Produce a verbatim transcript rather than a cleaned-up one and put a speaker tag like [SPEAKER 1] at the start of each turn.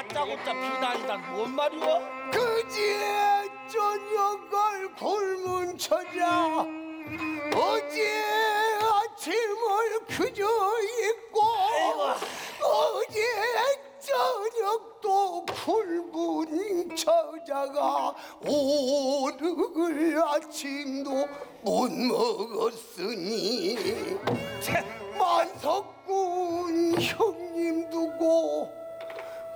[SPEAKER 1] 다짜고짜 비난이단 뭔 말이오?
[SPEAKER 2] 그제 저녁을 굶은 처자 어제 아침을 그저 잊고 어제 저녁도 굶은 처자가 오늘 아침도 못 먹었으니 만석